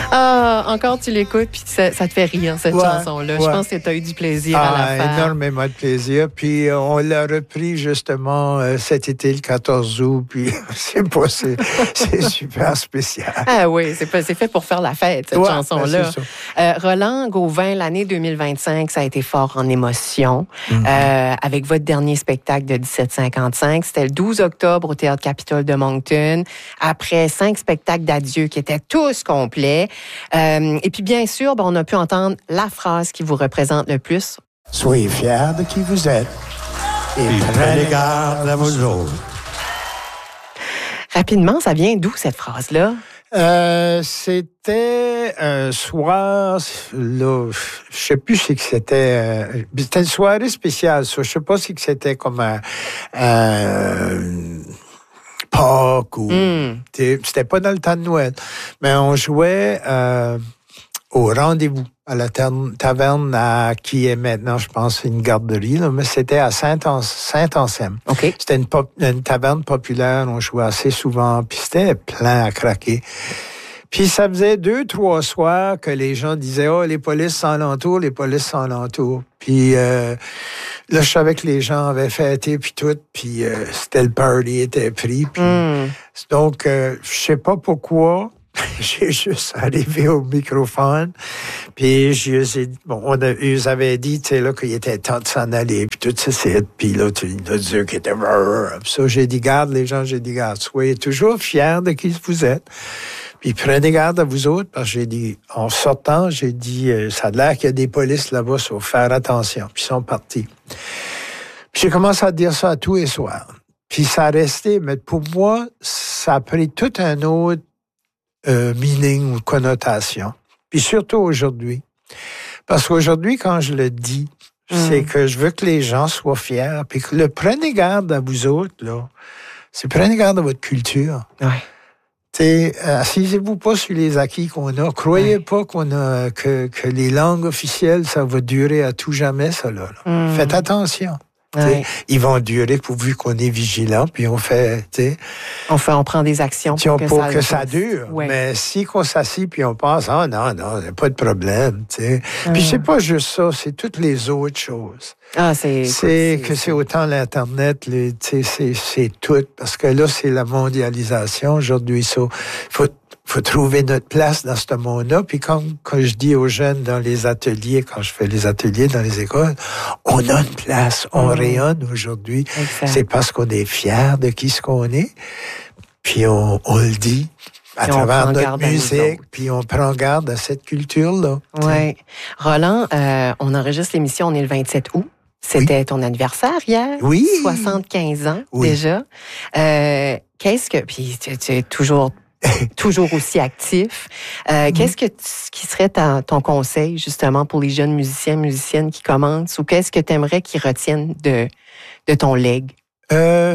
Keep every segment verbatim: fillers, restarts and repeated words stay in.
Ah, encore tu l'écoutes, puis ça, ça te fait rire, cette ouais, chanson-là. Ouais. Je pense que tu as eu du plaisir ah, à la faire. Énormément de plaisir. Puis euh, on l'a repris justement euh, cet été, le quatorze août. Puis c'est pas, c'est, c'est super spécial. Ah oui, c'est, pas, c'est fait pour faire la fête, cette ouais, chanson-là. Ben euh, Roland Gauvin, l'année deux mille vingt-cinq, ça a été fort en émotion. Mm-hmm. Euh, avec votre dernier spectacle de dix-sept cinquante-cinq, c'était le douze octobre au Théâtre Capitole de Moncton. Après cinq spectacles d'adieu qui étaient tous complets. Euh, et puis bien sûr, ben, on a pu entendre la phrase qui vous représente le plus. Soyez fiers de qui vous êtes et, et prenez garde à vos autres. Rapidement, ça vient d'où cette phrase-là? Euh, c'était un soir, là, je sais plus si c'était, euh, c'était une soirée spéciale, ça. Je sais pas si c'était comme un, un Pâques ou, mm. c'était pas dans le temps de Noël, mais on jouait euh, au rendez-vous à la taverne à, qui est maintenant, je pense, une garderie, là, mais c'était à Saint-Anselme. Okay. C'était une, pop, une taverne populaire, on jouait assez souvent, puis c'était plein à craquer. Puis ça faisait deux, trois soirs que les gens disaient « Oh, les polices sont alentour, les polices sont alentour. » Puis euh, là, je savais que les gens avaient fêté, puis tout, puis euh, c'était le party était pris. Puis, mm. Donc, euh, je sais pas pourquoi, j'ai juste arrivé au microphone, puis je les ai dit, bon, on a, ils avaient dit, tu sais, là, qu'il était temps de s'en aller, puis tout ça, c'est, puis là, tu as dit qu'il était... Puis ça, j'ai dit, garde les gens, j'ai dit, garde, soyez toujours fiers de qui vous êtes. Puis prenez garde à vous autres, parce que j'ai dit, en sortant, j'ai dit, euh, ça a l'air qu'il y a des polices là-bas, il faut faire attention. Puis ils sont partis. Puis j'ai commencé à dire ça à tous les soirs. Puis ça a resté, mais pour moi, ça a pris tout un autre euh, meaning ou connotation. Puis surtout aujourd'hui. Parce qu'aujourd'hui, quand je le dis, mmh. c'est que je veux que les gens soient fiers, puis que le prenez garde à vous autres, là, c'est prenez garde à votre culture. Ouais. T'sais, assisez-vous pas sur les acquis qu'on a. Croyez ouais. pas qu'on a que, que les langues officielles, ça va durer à tout jamais, ça là. là. Mm. Faites attention. Ouais. Ils vont durer pourvu qu'on est vigilant, puis on fait, t'sais, on fait, on prend des actions pour, pour que, pour ça, que ça dure. Ouais. Mais si qu'on s'assit puis on pense, ah oh, non, non, il n'y a pas de problème, t'sais. Mm. Puis c'est pas juste ça, c'est toutes les autres choses. Ah, c'est, c'est, c'est que c'est, c'est autant l'Internet, les, c'est, c'est tout. Parce que là, c'est la mondialisation aujourd'hui. Il faut, faut trouver notre place dans ce monde-là. Puis quand, quand je dis aux jeunes dans les ateliers, quand je fais les ateliers dans les écoles, on a une place, on mmh. rayonne aujourd'hui. Exact. C'est parce qu'on est fiers de qui ce qu'on est. Puis on, on le dit. À puis travers notre musique, puis on prend garde à cette culture-là. Oui. Roland, euh, on enregistre l'émission, on est le vingt-sept août. C'était oui. ton anniversaire hier. Oui. soixante-quinze ans oui. déjà. Euh, qu'est-ce que... Puis tu, tu es toujours, toujours aussi actif. Euh, mm-hmm. Qu'est-ce que tu, qui serait ta, ton conseil, justement, pour les jeunes musiciens, musiciennes qui commencent? Ou qu'est-ce que tu aimerais qu'ils retiennent de, de ton legs? Euh,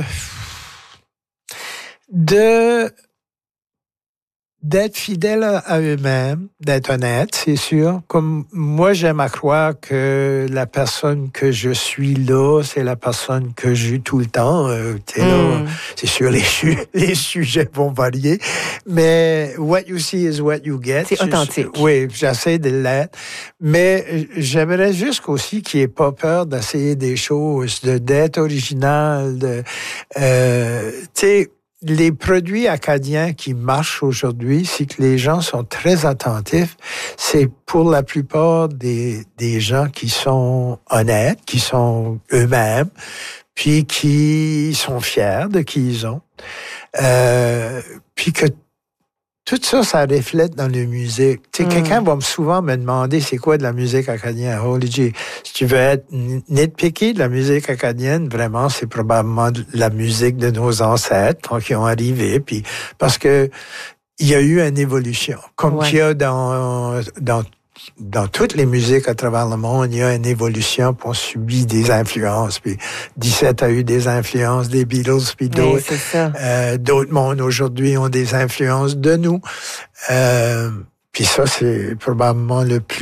de... D'être fidèle à eux-mêmes, d'être honnête, c'est sûr. Comme moi, j'aime à croire que la personne que je suis là, c'est la personne que j'ai tout le temps. Euh, mm. là, c'est sûr, les, les sujets vont varier, mais what you see is what you get. C'est authentique. Je, oui, j'essaie de l'être. Mais j'aimerais juste aussi qu'il n'y ait pas peur d'essayer des choses, de, d'être original. De, euh, tu sais, les produits acadiens qui marchent aujourd'hui, c'est que les gens sont très attentifs. C'est pour la plupart des, des gens qui sont honnêtes, qui sont eux-mêmes, puis qui sont fiers de qui ils ont. Euh, puis que tout ça, ça reflète dans la musique. Tu sais, mm. quelqu'un va souvent me demander c'est quoi de la musique acadienne. Holy G, si tu veux être nitpicky de la musique acadienne, vraiment, c'est probablement de la musique de nos ancêtres quand ils ont arrivé. Puis parce que il y a eu une évolution, comme ouais. qu'il y a dans dans dans toutes les musiques à travers le monde, il y a une évolution, puis on subit des influences. Puis dix-sept a eu des influences des Beatles, puis d'autres. Oui, euh, d'autres mondes aujourd'hui ont des influences de nous. Euh, puis ça, c'est probablement le plus beau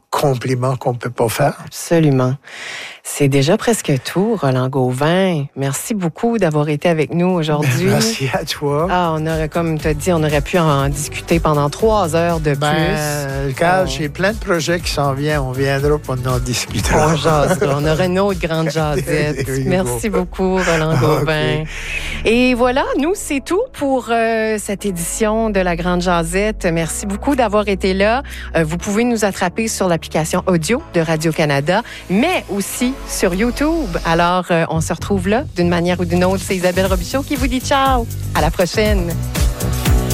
compliment qu'on peut pas faire. Absolument. C'est déjà presque tout, Roland Gauvin. Merci beaucoup d'avoir été avec nous aujourd'hui. Ben, merci à toi. Ah, on aurait, comme tu as dit, on aurait pu en discuter pendant trois heures de ben, plus. Car on... j'ai plein de projets qui s'en viennent. On viendra pour en discuter. On jasera. On aura une autre grande jasette. Merci beaucoup, Roland Gauvin. Okay. Et voilà, nous, c'est tout pour euh, cette édition de la Grande Jasette. Merci beaucoup d'avoir été là. Euh, vous pouvez nous attraper sur l'application audio de Radio-Canada, mais aussi sur YouTube. Alors, euh, on se retrouve là d'une manière ou d'une autre. C'est Isabelle Robichaud qui vous dit ciao. À la prochaine.